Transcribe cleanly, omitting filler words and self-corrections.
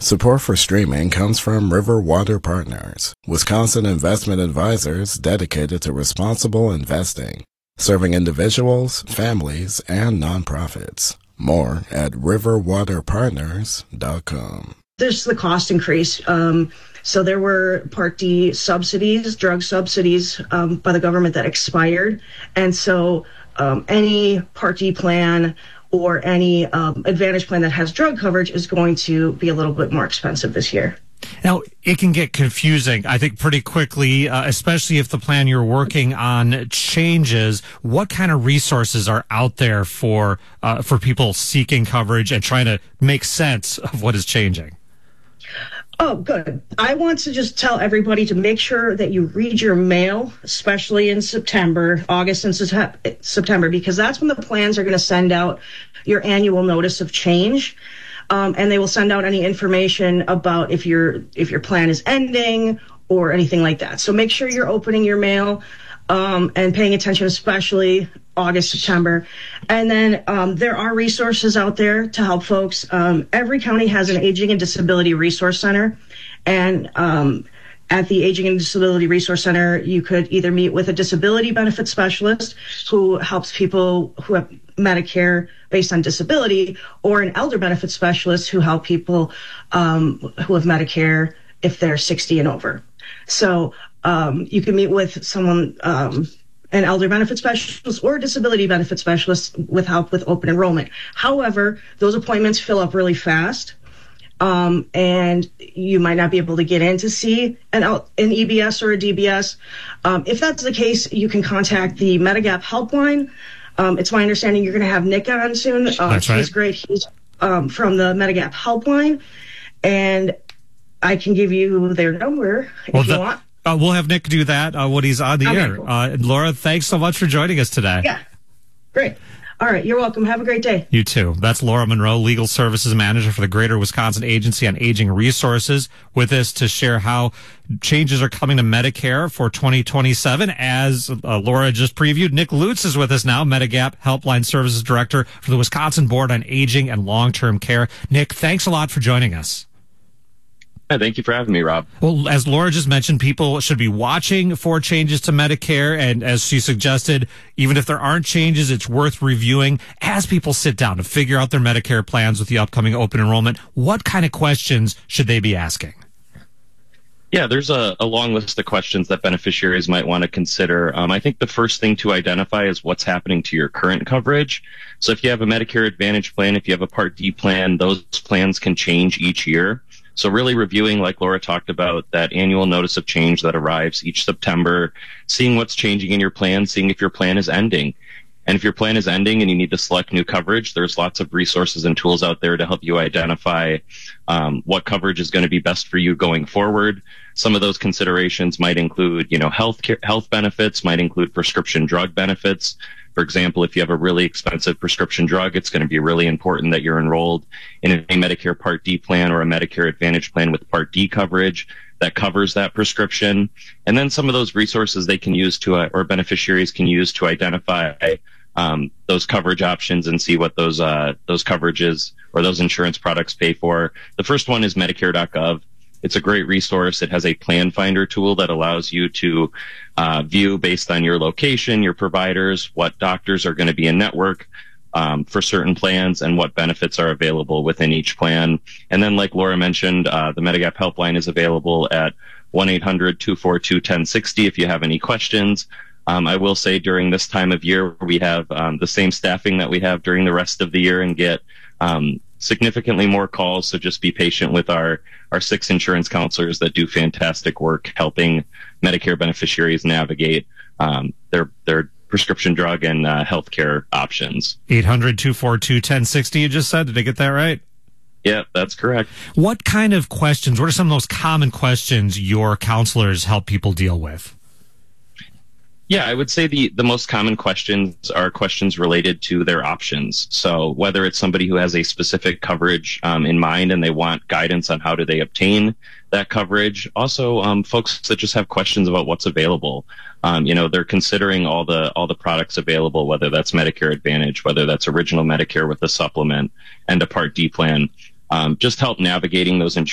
Support for streaming comes from River Water Partners, Wisconsin investment advisors dedicated to responsible investing, serving individuals, families, and nonprofits. More at riverwaterpartners.com. There's the cost increase. So there were Part D subsidies, drug subsidies by the government that expired. And so any Part D plan or any Advantage plan that has drug coverage is going to be a little bit more expensive this year. Now, it can get confusing, I think, pretty quickly, especially if the plan you're working on changes. What kind of resources are out there for people seeking coverage and trying to make sense of what is changing? Oh, good. I want to just tell everybody to make sure that you read your mail, especially in August and September, because that's when the plans are going to send out your annual notice of change. And they will send out any information about if your plan is ending or anything like that. So make sure you're opening your mail and paying attention, especially August, September. And then there are resources out there to help folks. Every county has an Aging and Disability Resource Center. And at the Aging and Disability Resource Center, you could either meet with a disability benefit specialist who helps people who have Medicare based on disability, or an elder benefit specialist who help people who have Medicare if they're 60 and over. So you can meet with someone, an elder benefit specialist or a disability benefit specialist with help with open enrollment. However, those appointments fill up really fast. And you might not be able to get in to see an EBS or a DBS. If that's the case, you can contact the Medigap helpline. It's my understanding you're going to have Nick on soon. That's right. He's great. He's from the Medigap helpline, and I can give you their number if you want. We'll have Nick do that when he's on the air. Cool. Laura, thanks so much for joining us today. Yeah, great. All right, you're welcome. Have a great day. You too. That's Laura Monroe, Legal Services Manager for the Greater Wisconsin Agency on Aging Resources, with us to share how changes are coming to Medicare for 2027. As Laura just previewed, Nick Lutz is with us now, Medigap Helpline Services Director for the Wisconsin Board on Aging and Long-Term Care. Nick, thanks a lot for joining us. Yeah, thank you for having me, Rob. Well, as Laura just mentioned, people should be watching for changes to Medicare. And as she suggested, even if there aren't changes, it's worth reviewing as people sit down to figure out their Medicare plans with the upcoming open enrollment. What kind of questions should they be asking? Yeah, there's a long list of questions that beneficiaries might want to consider. I think the first thing to identify is what's happening to your current coverage. So if you have a Medicare Advantage plan, if you have a Part D plan, those plans can change each year. So really reviewing, like Laura talked about, that annual notice of change that arrives each September, seeing what's changing in your plan, seeing if your plan is ending. And if your plan is ending and you need to select new coverage, there's lots of resources and tools out there to help you identify what coverage is going to be best for you going forward. Some of those considerations might include, health benefits, might include prescription drug benefits. For example, if you have a really expensive prescription drug, it's going to be really important that you're enrolled in a Medicare Part D plan or a Medicare Advantage plan with Part D coverage that covers that prescription. And then some of those resources they can use to, or beneficiaries can use to identify those coverage options and see what those coverages or those insurance products pay for. The first one is Medicare.gov. It's a great resource. It has a plan finder tool that allows you to view based on your location, your providers, what doctors are going to be in network for certain plans and what benefits are available within each plan. And then, like Laura mentioned, the Medigap helpline is available at 1-800-242-1060 if you have any questions. I will say during this time of year, we have the same staffing that we have during the rest of the year and get significantly more calls. So just be patient with our 6 insurance counselors that do fantastic work helping Medicare beneficiaries navigate their prescription drug and healthcare options. 800-242-1060, you just said. Did I get that right? Yeah, that's correct. What kind of questions, what are some of those common questions your counselors help people deal with? Yeah, I would say the most common questions are questions related to their options. So whether it's somebody who has a specific coverage in mind and they want guidance on how do they obtain that coverage. Also, folks that just have questions about what's available. They're considering all the products available, whether that's Medicare Advantage, whether that's original Medicare with a supplement and a Part D plan. Just help navigating those insurance